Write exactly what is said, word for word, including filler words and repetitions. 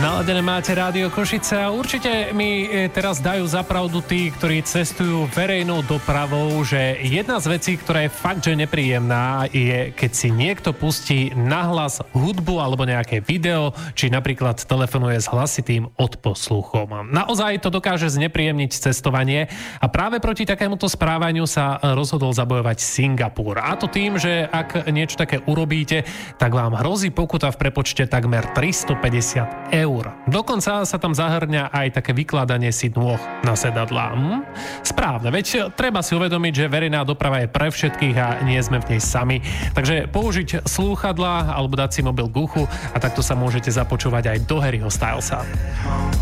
Naladené máte Rádio Košice a určite mi teraz dajú za pravdu tí, ktorí cestujú verejnou dopravou, že jedna z vecí, ktorá je fakt, že nepríjemná, je, keď si niekto pustí nahlas hudbu alebo nejaké video, či napríklad telefonuje s hlasitým odposluchom. Naozaj to dokáže znepríjemniť cestovanie a práve proti takémuto správaniu sa rozhodol zabojovať Singapur. A to tým, že ak niečo také urobíte, tak vám hrozí pokuta v prepočte takmer tristopäťdesiat eur. Dokonca sa tam zahrňa aj také vykladanie si nôh na sedadlá. Hm? Správne, veď treba si uvedomiť, že verejná doprava je pre všetkých a nie sme v nej sami. Takže použiť slúchadlá alebo dať si mobil k uchu a takto sa môžete započúvať aj do Harryho Stylesa.